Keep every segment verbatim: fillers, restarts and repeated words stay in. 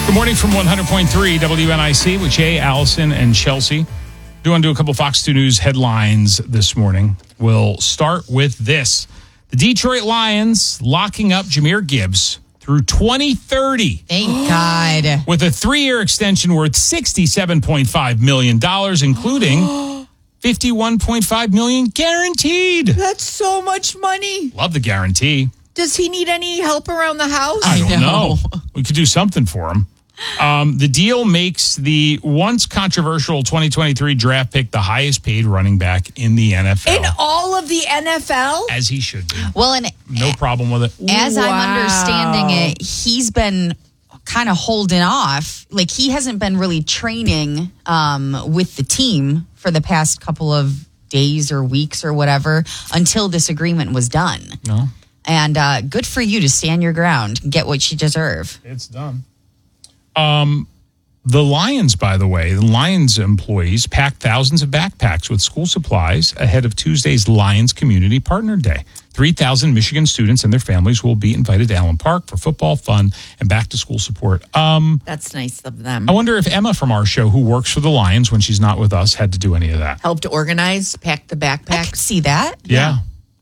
Good morning from one hundred point three W N I C with Jay, Allison, and Chelsea. Do want to do a couple Fox two News headlines this morning. We'll start with this. The Detroit Lions locking up Jahmyr Gibbs through twenty thirty. Thank God. With a three-year extension worth sixty-seven point five million dollars, including fifty-one point five million dollars guaranteed. That's so much money. Love the guarantee. Does he need any help around the house? I don't I know. know. We could do something for him. Um, the deal makes the once controversial twenty twenty-three draft pick the highest paid running back in the N F L. In all of the N F L? As he should be. Well, and No problem with it. as Wow. I'm understanding it, he's been kind of holding off. Like, he hasn't been really training um, with the team for the past couple of days or weeks or whatever until this agreement was done. No, And uh, good for you to stand your ground and get what you deserve. it's done. Um, the Lions, by the way, the Lions employees packed thousands of backpacks with school supplies ahead of Tuesday's Lions Community Partner Day. three thousand Michigan students and their families will be invited to Allen Park for football, fun, and back-to-school support. Um, That's nice of them. I wonder if Emma from our show, who works for the Lions when she's not with us, had to do any of that. Helped organize, pack the I backpacks. can see that. Yeah.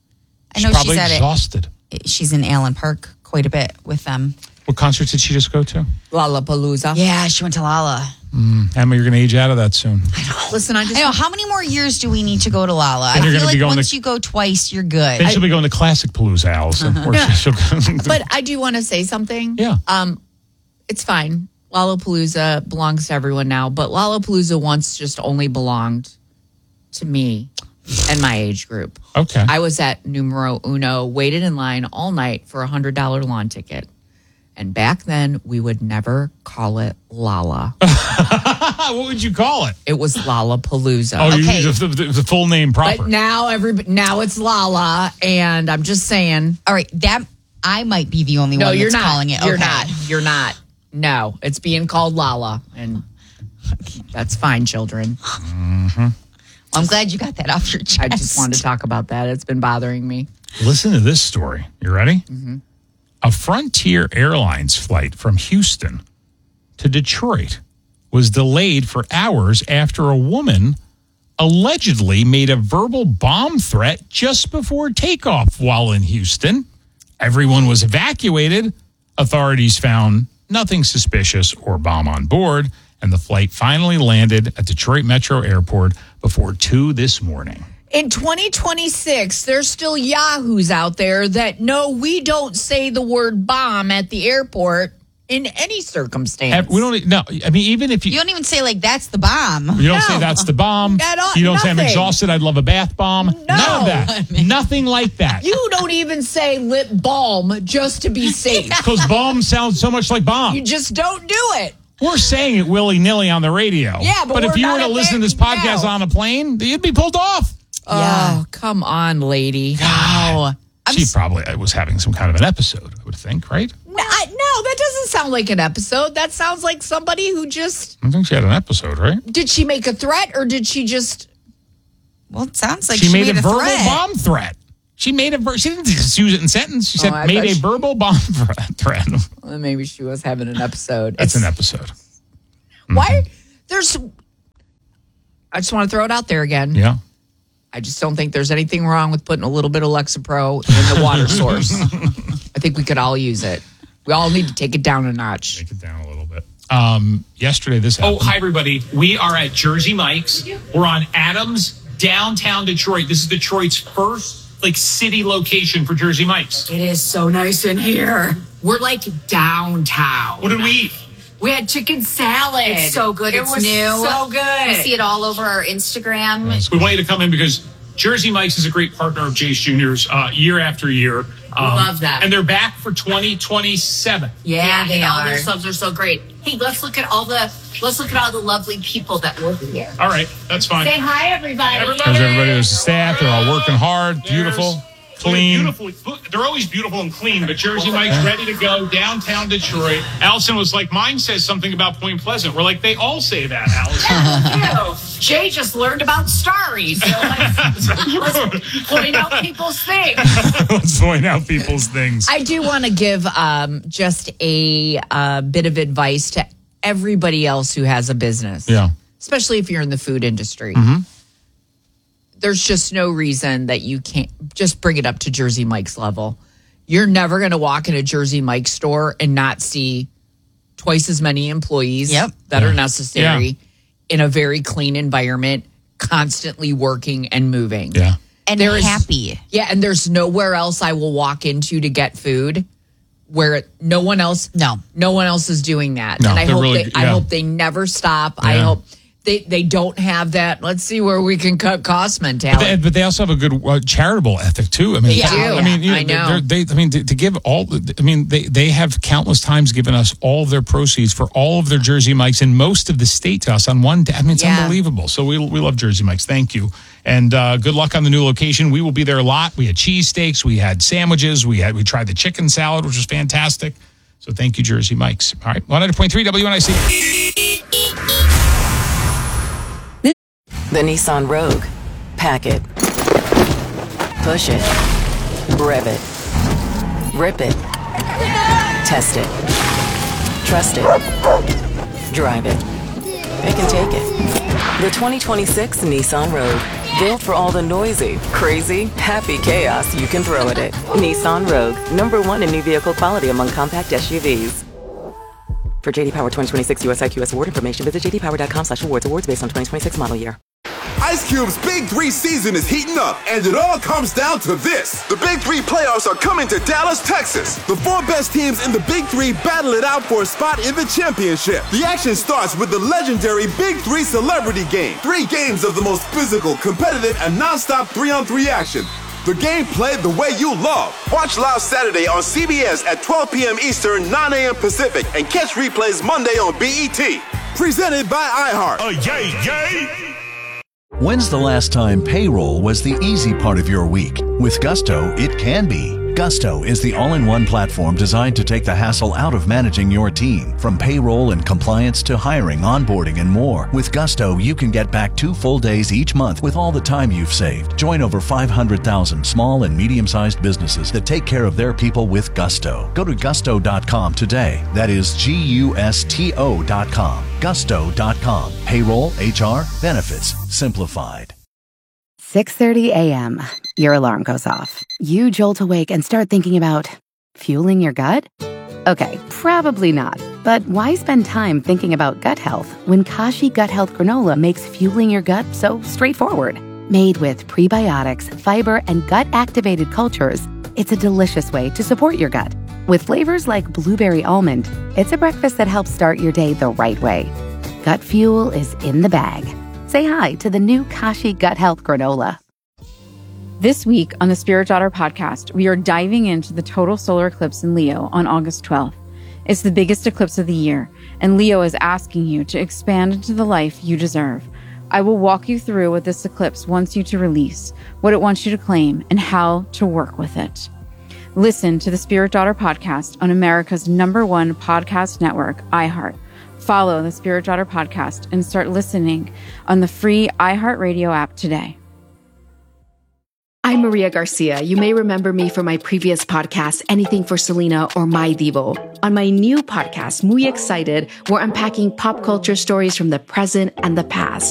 I know she's probably she's at exhausted. it. She's in Allen Park quite a bit with them. What concert did she just go to? Lollapalooza. Yeah, she went to Lala. Emma, you're going to age out of that soon. Listen, I just I know. How many more years do we need to go to Lala? Then I you're feel gonna be like going once to- you go twice, you're good. Then she'll be going to Classic Palooza, Allison. Or she'll go- But I do want to say something. Yeah. Um, it's fine. Lollapalooza belongs to everyone now, but Lollapalooza once just only belonged to me and my age group. Okay. I was at numero uno, waited in line all night for a one hundred dollars lawn ticket. And back then, we would never call it Lala. what would you call it? It was Lollapalooza. Oh, you Okay. use the, the, the full name proper. But now every now it's Lala, and I'm just saying. All right, that I might be the only No, one you're that's not. calling it. You're Okay. not. You're not. No, it's being called Lala, and that's fine, children. Well, I'm glad you got that off your chest. I just wanted to talk about that. It's been bothering me. Listen to this story. You ready? Mm-hmm. A Frontier Airlines flight from Houston to Detroit was delayed for hours after a woman allegedly made a verbal bomb threat just before takeoff while in Houston. Everyone was evacuated. Authorities found nothing suspicious or bomb on board, and the flight finally landed at Detroit Metro Airport before two this morning. In twenty twenty-six, there's still yahoos out there that no, we don't say the word bomb at the airport in any circumstance. We don't. No, I mean, even if you You don't even say like that's the bomb. You don't No. say that's the bomb. At all- You don't say I'm nothing. exhausted. I'd love a bath bomb. None of that. Nothing like that. You don't even say lip balm just to be safe. Because bomb sounds so much like bomb. You just don't do it. We're saying it willy nilly on the radio. Yeah, but if we're you were not to at listen to there- this podcast no. on a plane, you'd be pulled off. Yeah. Oh, come on, lady. Wow. I'm She s- probably was having some kind of an episode, I would think, right? No, I- no, that doesn't sound like an episode. That sounds like somebody who just I think she had an episode, right? did she make a threat or did she just Well, it sounds like she, she, made, a, verbal threat. bomb threat. She made a. Ver- she didn't just use it in sentence. She said Oh, I made bet a she- verbal bomb threat. threat. well, maybe she was having an episode. That's It's- an episode. Why there's I just want to throw it out there again. Yeah. I just don't think there's anything wrong with putting a little bit of Lexapro in the water source. I think we could all use it. We all need to take it down a notch. Take it down a little bit. Um, yesterday, this happened. Oh, hi, everybody. We are at Jersey Mike's. We're on Adams, downtown Detroit. This is Detroit's first, like, city location for Jersey Mike's. It is so nice in here. We're like downtown. What did we eat? We had chicken salad. It's so good. It It's was new. so good. We see it all over our Instagram. We want you to come in because Jersey Mike's is a great partner of Jace Junior's uh, year after year. Um, Love that. And they're back for twenty twenty-seven. Yeah, they all are. their subs are so great. Hey, let's look at all the let's look at all the lovely people that work here. All right, that's fine. Say hi, everybody. Everybody. There's everybody. There's the staff. They're all working hard. Beautiful. There's- Clean. Beautiful. They're always beautiful and clean, but Jersey Mike's ready to go downtown Detroit. Allison was like, mine says something about Point Pleasant. We're like, they all say that, Allison. Ew. Jay just learned about Starry, so let's, let's point out people's things. Let's point out people's things. I do want to give um, just a uh, bit of advice to everybody else who has a business. Yeah. Especially if you're in the food industry. Mm-hmm. There's just no reason that you can't just bring it up to Jersey Mike's level. You're never going to walk in a Jersey Mike's store and not see twice as many employees Yep. that Yeah. are necessary Yeah. in a very clean environment, constantly working and moving. Yeah. And There is- happy. Yeah, and there's nowhere else I will walk into to get food where no one else No. no one else is doing that. No, and I they're hope really- they I yeah. hope they never stop. I Yeah. hope they they don't have that let's see where we can cut costs mentality. But they, but they also have a good uh, charitable ethic too. I mean, They do. I mean, you know, I know. they're- They, I mean, to, to give all. I mean, they they have countless times given us all of their proceeds for all of their Jersey Mikes and most of the state to us on one day. I mean, it's Yeah. unbelievable. So we we love Jersey Mikes. Thank you, and uh, good luck on the new location. We will be there a lot. We had cheesesteaks, we had sandwiches, we had we tried the chicken salad, which was fantastic. So thank you, Jersey Mikes. All right, one hundred point three W N I C. The Nissan Rogue. Pack it. Push it. Rev it. Rip it. Test it. Trust it. Drive it. Pick and take it. The twenty twenty-six Nissan Rogue. Built for all the noisy, crazy, happy chaos you can throw at it. Nissan Rogue. Number one in new vehicle quality among compact S U Vs. For J D Power twenty twenty-six U S I Q S award information, visit j d power dot com slash awards. Awards based on twenty twenty-six model year. Ice Cube's Big Three season is heating up, and it all comes down to this. The Big Three playoffs are coming to Dallas, Texas. The four best teams in the Big Three battle it out for a spot in the championship. The action starts with the legendary Big Three Celebrity Game. Three games of the most physical, competitive, and non-stop three-on-three action. The game played the way you love. Watch live Saturday on C B S at twelve p.m. Eastern, nine a.m. Pacific, and catch replays Monday on B E T. Presented by iHeart. Oh, yay, yay! When's the last time payroll was the easy part of your week? With Gusto, it can be. Gusto is the all-in-one platform designed to take the hassle out of managing your team. From payroll and compliance to hiring, onboarding, and more. With Gusto, you can get back two full days each month with all the time you've saved. Join over five hundred thousand small and medium-sized businesses that take care of their people with Gusto. Go to gusto dot com today. That is G U S T O dot com. gusto dot com. Payroll, H R, benefits, simplified. six thirty a.m. Your alarm goes off. You jolt awake and start thinking about fueling your gut? Okay, probably not. But why spend time thinking about gut health when Kashi Gut Health Granola makes fueling your gut so straightforward? Made with prebiotics, fiber, and gut-activated cultures, it's a delicious way to support your gut. With flavors like blueberry almond, it's a breakfast that helps start your day the right way. Gut fuel is in the bag. Say hi to the new Kashi Gut Health Granola. This week on the Spirit Daughter podcast, we are diving into the total solar eclipse in Leo on August twelfth. It's the biggest eclipse of the year, and Leo is asking you to expand into the life you deserve. I will walk you through what this eclipse wants you to release, what it wants you to claim, and how to work with it. Listen to the Spirit Daughter podcast on America's number one podcast network, iHeart. Follow the Spirit Daughter podcast and start listening on the free iHeartRadio app today. I'm Maria Garcia. You may remember me from my previous podcast, Anything for Selena or My Divo. On my new podcast, Muy Excited, we're unpacking pop culture stories from the present and the past.